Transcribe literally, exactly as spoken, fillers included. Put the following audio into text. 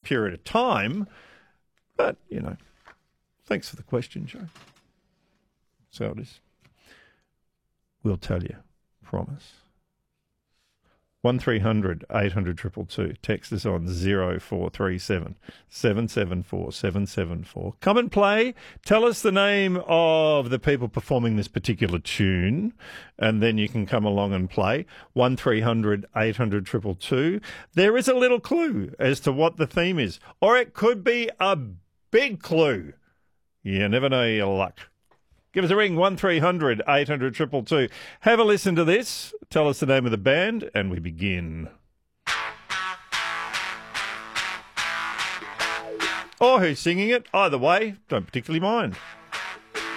period of time. But, you know, thanks for the question, Joe. So it is. We'll tell you. Promise. one three hundred eight hundred two two two. Text us on zero four three seven seven seven four seven seven four. Come and play. Tell us the name of the people performing this particular tune, and then you can come along and play. one three hundred eight hundred two two two. There is a little clue as to what the theme is, or it could be a big clue. You never know your luck. Give us a ring, one three hundred eight hundred two two two. Have a listen to this. Tell us the name of the band, and we begin. Or who's singing it. Either way, don't particularly mind.